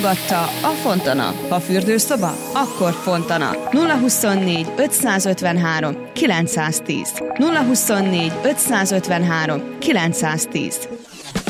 Gatta a Fontana. Ha fürdőszoba, akkor Fontana. 024 553 910. 024 553 910.